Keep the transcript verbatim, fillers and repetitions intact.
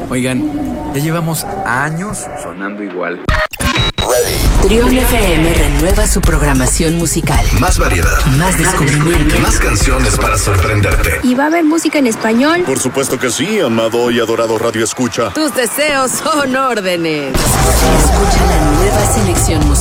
Oigan, ya llevamos años sonando igual. Trión F M renueva su programación musical. Más variedad, más descubrimiento, más canciones para sorprenderte. ¿Y va a haber música en español? Por supuesto que sí, amado y adorado Radio Escucha. Tus deseos son órdenes. Escucha la nueva selección musical.